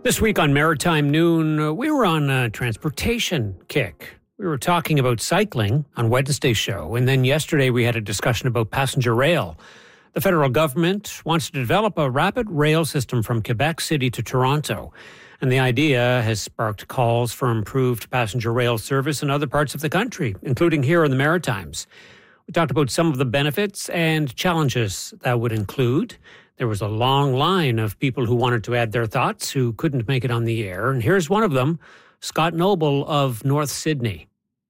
This week on Maritime Noon, we were on a transportation kick. We were talking about cycling on Wednesday's show, and then yesterday we had a discussion about passenger rail. The federal government wants to develop a rapid rail system from Quebec City to Toronto, and the idea has sparked calls for improved passenger rail service in other parts of the country, including here in the Maritimes. We talked about some of the benefits and challenges that would include. There was a long line of people who wanted to add their thoughts who couldn't make it on the air. And here's one of them, Scott Noble of North Sydney.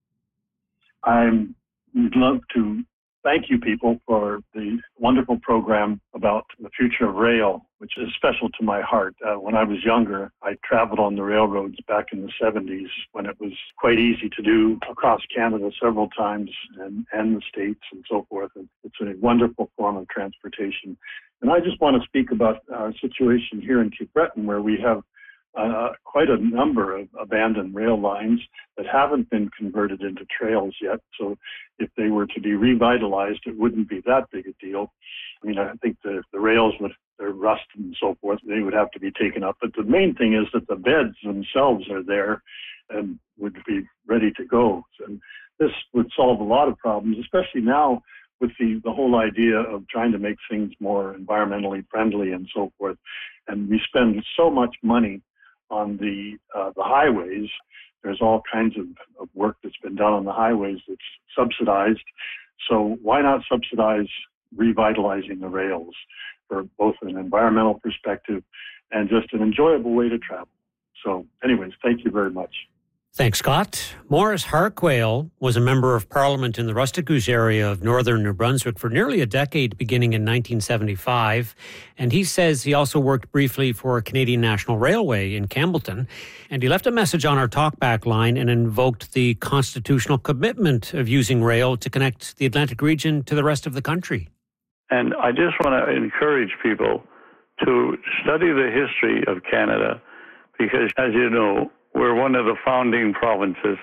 I would love to thank you people for the wonderful program about the future of rail, which is special to my heart. When I was younger, I traveled on the railroads back in the 70s when it was quite easy to do across Canada several times and the States and so forth. And it's a wonderful form of transportation. And I just want to speak about our situation here in Cape Breton, where we have quite a number of abandoned rail lines that haven't been converted into trails yet. So if they were to be revitalized, it wouldn't be that big a deal. I mean, I think the rails with their rust and so forth, they would have to be taken up. But the main thing is that the beds themselves are there and would be ready to go. And this would solve a lot of problems, especially now with the whole idea of trying to make things more environmentally friendly and so forth. And we spend so much money on the highways. There's all kinds of work that's been done on the highways that's subsidized. So why not subsidize revitalizing the rails for both an environmental perspective and just an enjoyable way to travel? So anyways, thank you very much. Thanks, Scott. Maurice Harquail was a member of Parliament in the Restigouche area of northern New Brunswick for nearly a decade, beginning in 1975. And he says he also worked briefly for Canadian National Railway in Campbellton. And he left a message on our talkback line and invoked the constitutional commitment of using rail to connect the Atlantic region to the rest of the country. And I just want to encourage people to study the history of Canada because, as you know, we're one of the founding provinces,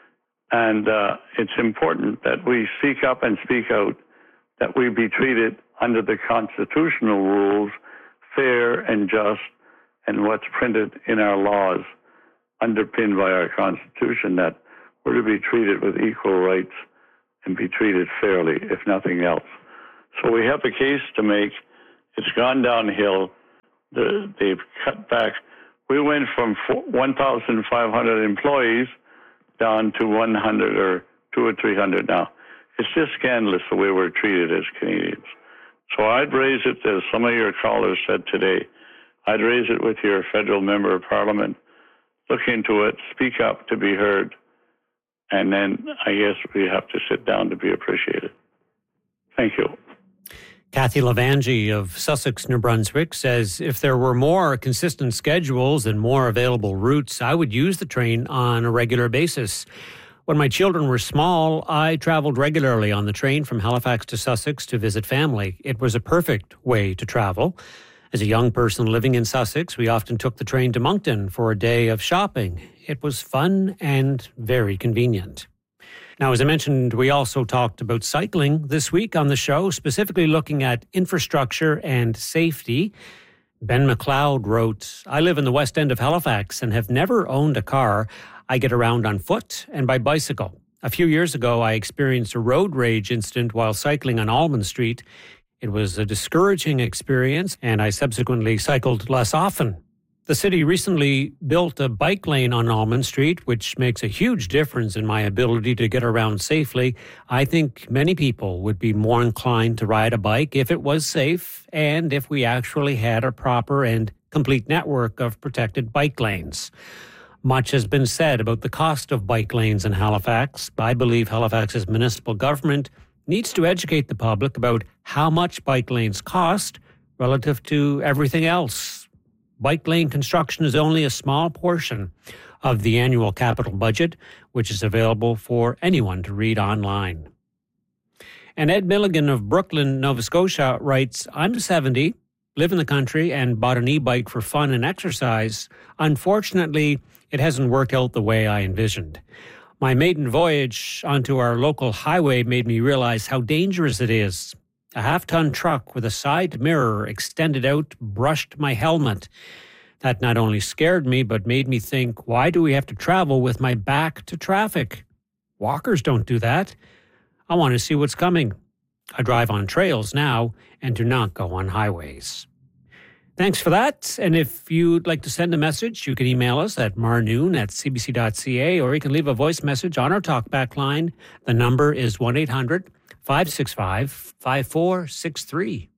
and it's important that we speak up and speak out, that we be treated under the constitutional rules, fair and just, and what's printed in our laws, underpinned by our Constitution, that we're to be treated with equal rights and be treated fairly, if nothing else. So we have a case to make. It's gone downhill. They've cut back. We went from 1,500 employees down to 100 or 200 or 300 now. It's just scandalous the way we're treated as Canadians. So I'd raise it, as some of your callers said today, I'd raise it with your federal member of Parliament. Look into it, speak up to be heard, and then I guess we have to sit down to be appreciated. Thank you. Kathy Lavangi of Sussex, New Brunswick, says if there were more consistent schedules and more available routes, I would use the train on a regular basis. When my children were small, I traveled regularly on the train from Halifax to Sussex to visit family. It was a perfect way to travel. As a young person living in Sussex, we often took the train to Moncton for a day of shopping. It was fun and very convenient. Now, as I mentioned, we also talked about cycling this week on the show, specifically looking at infrastructure and safety. Ben McLeod wrote, I live in the west end of Halifax and have never owned a car. I get around on foot and by bicycle. A few years ago, I experienced a road rage incident while cycling on Almond Street. It was a discouraging experience, and I subsequently cycled less often. The city recently built a bike lane on Almond Street, which makes a huge difference in my ability to get around safely. I think many people would be more inclined to ride a bike if it was safe and if we actually had a proper and complete network of protected bike lanes. Much has been said about the cost of bike lanes in Halifax. I believe Halifax's municipal government needs to educate the public about how much bike lanes cost relative to everything else. Bike lane construction is only a small portion of the annual capital budget, which is available for anyone to read online. And Ed Milligan of Brooklyn, Nova Scotia writes, I'm 70, live in the country, and bought an e-bike for fun and exercise. Unfortunately, it hasn't worked out the way I envisioned. My maiden voyage onto our local highway made me realize how dangerous it is. A half-ton truck with a side mirror extended out brushed my helmet. That not only scared me, but made me think, why do we have to travel with my back to traffic? Walkers don't do that. I want to see what's coming. I drive on trails now and do not go on highways. Thanks for that. And if you'd like to send a message, you can email us at marnoon@cbc.ca, or you can leave a voice message on our talkback line. The number is 1-800-565-5463.